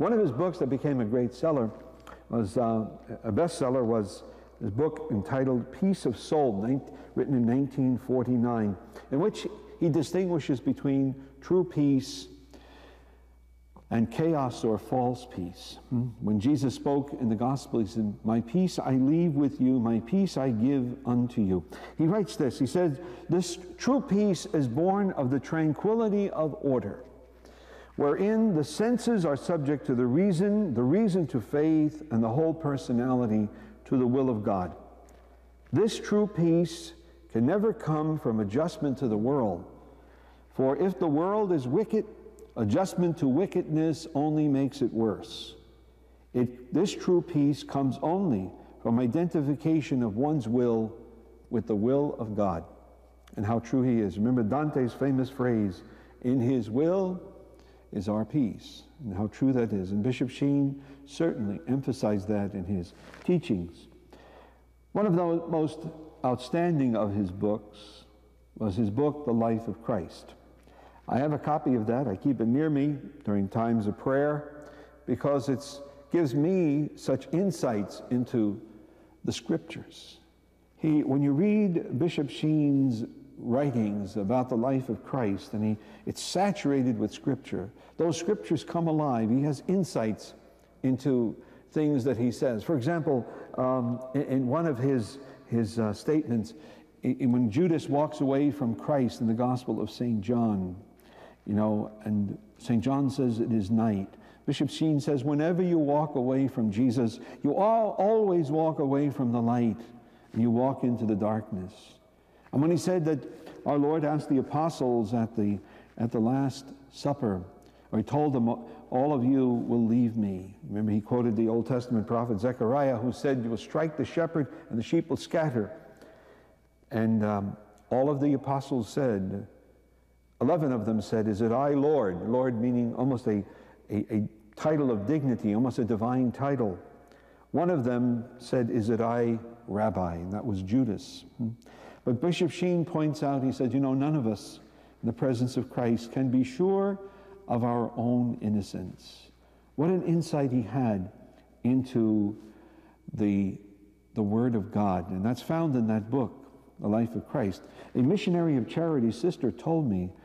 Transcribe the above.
One of his books that became a great seller was, a bestseller was his book entitled Peace of Soul, written in 1949, in which he distinguishes between true peace and chaos or false peace. When Jesus spoke in the gospel, he said, "My peace I leave with you, my peace I give unto you." He writes this, he says, "This true peace is born of the tranquility of order, wherein the senses are subject to the reason to faith, and the whole personality to the will of God. This true peace can never come from adjustment to the world, for if the world is wicked, adjustment to wickedness only makes it worse. This true peace comes only from identification of one's will with the will of God." And how true he is. Remember Dante's famous phrase, "In his will is our peace," and how true that is. And Bishop Sheen certainly emphasized that in his teachings. One of the most outstanding of his books was his book, The Life of Christ. I have a copy of that. I keep it near me during times of prayer because it gives me such insights into the Scriptures. When you read Bishop Sheen's writings about the life of Christ, and it's saturated with Scripture, those Scriptures come alive. He has insights into things that he says. For example, in one of his statements, when Judas walks away from Christ in the Gospel of St. John, and St. John says it is night. Bishop Sheen says, whenever you walk away from Jesus, you always walk away from the light, and you walk into the darkness. And when he said that our Lord asked the apostles at the Last Supper, or he told them, "All of you will leave me." Remember, he quoted the Old Testament prophet Zechariah, who said, "You will strike the shepherd, and the sheep will scatter." And all of the apostles said, 11 of them said, "Is it I, Lord?" Lord meaning almost a title of dignity, almost a divine title. One of them said, "Is it I, Rabbi?" And that was Judas. But Bishop Sheen points out, he said, none of us in the presence of Christ can be sure of our own innocence. What an insight he had into the Word of God. And that's found in that book, The Life of Christ. A missionary of charity sister told me